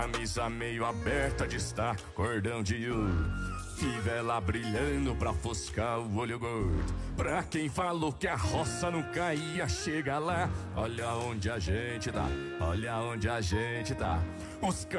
Camisa meio aberta, destaca cordão de ouro, fivela brilhando pra ofuscar o olho gordo. Pra quem falou que a roça não caía, chega lá. Olha onde a gente tá, olha onde a gente tá. Os